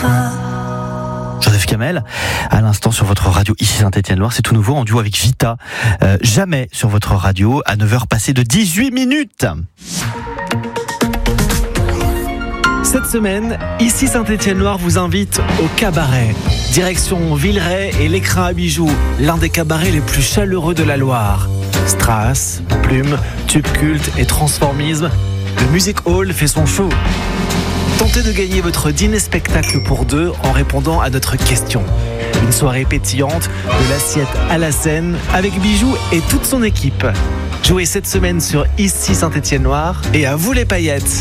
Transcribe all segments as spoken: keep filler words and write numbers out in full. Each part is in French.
Joseph Kamel, à l'instant sur votre radio ici Saint-Étienne-Loire, c'est tout nouveau en duo avec Vita. Euh, jamais sur votre radio à neuf heures passées de dix-huit minutes. Cette semaine, ici Saint-Étienne-Loire vous invite au cabaret. Direction Villeray et l'Écrin à bijoux, l'un des cabarets les plus chaleureux de la Loire. Strass, plumes, tube culte et transformisme, le Music Hall fait son show. Tentez de gagner votre dîner-spectacle pour deux en répondant à notre question. Une soirée pétillante, de l'assiette à la scène, avec Bijoux et toute son équipe. Jouez cette semaine sur Ici Saint-Étienne-Loire et à vous les paillettes.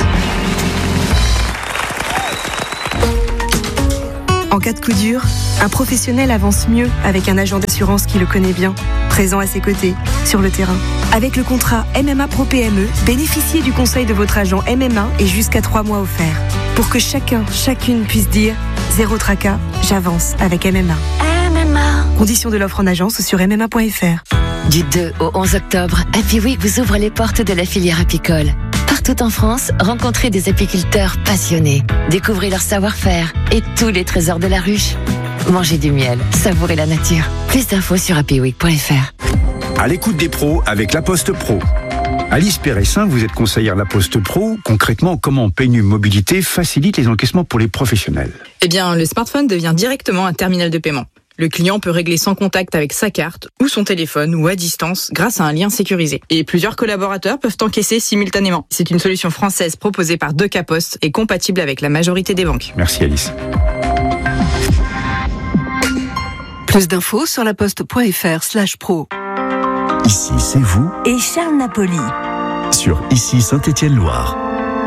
En cas de coup dur, un professionnel avance mieux avec un agent d'assurance qui le connaît bien, présent à ses côtés, sur le terrain. Avec le contrat M M A Pro P M E, bénéficiez du conseil de votre agent M M A et jusqu'à trois mois offerts. Pour que chacun, chacune puisse dire « Zéro tracas, j'avance avec M M A ». M M A. Conditions de l'offre en agence sur m m a point f r. Du deux au onze octobre, Happy Week vous ouvre les portes de la filière apicole. Partout en France, rencontrez des apiculteurs passionnés. Découvrez leur savoir-faire et tous les trésors de la ruche. Mangez du miel, savourez la nature. Plus d'infos sur happy week point f r. À l'écoute des pros avec La Poste Pro. Alice Péressin, vous êtes conseillère La Poste Pro. Concrètement, comment P N U Mobilité facilite les encaissements pour les professionnels ? Eh bien, le smartphone devient directement un terminal de paiement. Le client peut régler sans contact avec sa carte ou son téléphone ou à distance grâce à un lien sécurisé. Et plusieurs collaborateurs peuvent encaisser simultanément. C'est une solution française proposée par Deux K Post et compatible avec la majorité des banques. Merci Alice. Plus d'infos sur laposte.fr slash pro. Ici, c'est vous Et Charles Napoli. sur Ici Saint-Étienne-Loire.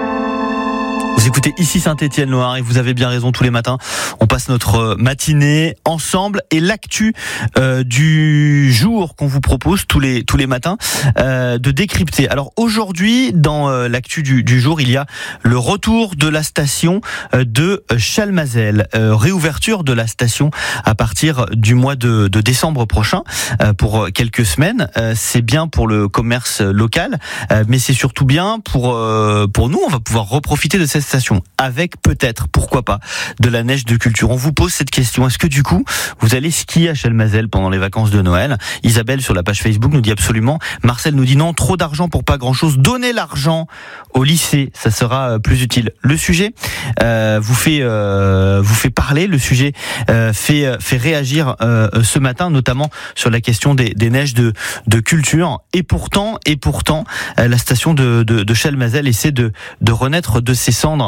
Vous écoutez Ici Saint-Étienne-Loire et vous avez bien raison, tous les matins on passe notre matinée ensemble et l'actu euh, du jour qu'on vous propose tous les tous les matins euh, de décrypter. Alors aujourd'hui dans euh, l'actu du, du jour il y a le retour de la station euh, de Chalmazel, euh, réouverture de la station à partir du mois de, de décembre prochain euh, pour quelques semaines. Euh, c'est bien pour le commerce local, euh, mais c'est surtout bien pour euh, pour nous. On va pouvoir reprofiter de cette station avec peut-être, pourquoi pas, de la neige de culture. On vous pose cette question, est-ce que du coup vous allez skier à Chalmazel pendant les vacances de Noël ? Isabelle sur la page Facebook nous dit absolument, Marcel nous dit non, trop d'argent pour pas grand chose, donnez l'argent au lycée, ça sera plus utile. Le sujet euh, vous fait euh, vous fait parler, le sujet euh, fait fait réagir euh, ce matin, notamment sur la question des, des neiges de de culture. Et pourtant et pourtant euh, la station de de, de Chalmazel essaie de de renaître de ses cendres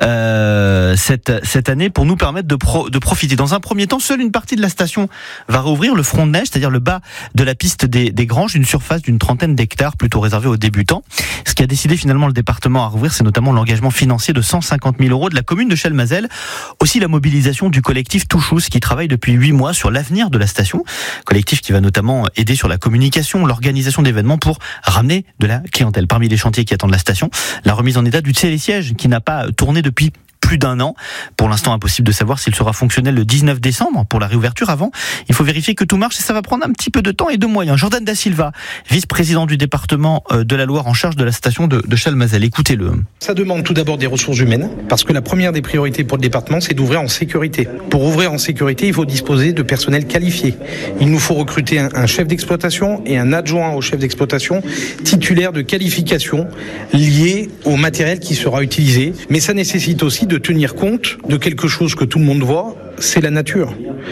euh, cette cette année pour nous permettre de pro, de profiter. Dans un premier temps, seule une partie de la station va rouvrir, le front de neige, c'est-à-dire le bas de la piste des, des Granges, une surface d'une trentaine d'hectares, plutôt réservée aux débutants. Ce qui a décidé finalement le département à rouvrir, c'est notamment l'engagement financier de cent cinquante mille euros de la commune de Chalmazel, aussi la mobilisation du collectif Touchous qui travaille depuis huit mois sur l'avenir de la station, collectif qui va notamment aider sur la communication, l'organisation d'événements pour ramener de la clientèle. Parmi les chantiers qui attendent la station, la remise en état du télésiège qui n'a pas tourné depuis plus d'un an. Pour l'instant, impossible de savoir s'il sera fonctionnel le dix-neuf décembre pour la réouverture. Avant, il faut vérifier que tout marche et ça va prendre un petit peu de temps et de moyens. Jordan Da Silva, vice-président du département de la Loire en charge de la station de, de Chalmazel. Écoutez-le. Ça demande tout d'abord des ressources humaines parce que la première des priorités pour le département, c'est d'ouvrir en sécurité. Pour ouvrir en sécurité, il faut disposer de personnel qualifié. Il nous faut recruter un, un chef d'exploitation et un adjoint au chef d'exploitation titulaire de qualification liée au matériel qui sera utilisé. Mais ça nécessite aussi de de tenir compte de quelque chose que tout le monde voit, c'est la nature.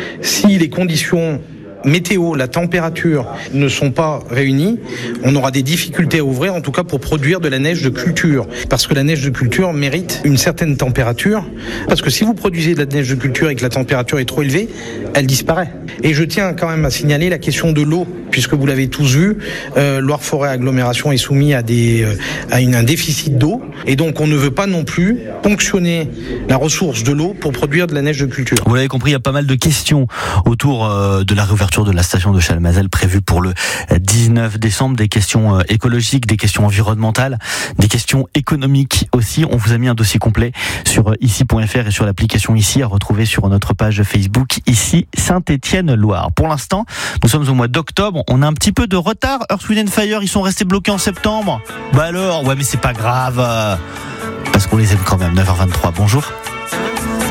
Si les conditions météo, la température ne sont pas réunies, on aura des difficultés à ouvrir, en tout cas pour produire de la neige de culture. Parce que la neige de culture mérite une certaine température. Parce que si vous produisez de la neige de culture et que la température est trop élevée, elle disparaît. Et je tiens quand même à signaler la question de l'eau, puisque vous l'avez tous vu, euh, Loire-Forêt Agglomération est soumis à, des, euh, à une, un déficit d'eau. Et donc on ne veut pas non plus ponctionner la ressource de l'eau pour produire de la neige de culture. Vous l'avez compris, il y a pas mal de questions autour euh, de la réouverture de la station de Chalmazel prévue pour le dix-neuf décembre, des questions écologiques, des questions environnementales, des questions économiques aussi. On vous a mis un dossier complet sur ici point f r et sur l'application Ici à retrouver sur notre page Facebook Ici Saint-Étienne-Loire. Pour l'instant, nous sommes au mois d'octobre, on a un petit peu de retard. Earth, Wind and Fire, ils sont restés bloqués en septembre. Bah alors, ouais mais c'est pas grave, parce qu'on les aime quand même. neuf heures vingt-trois, bonjour.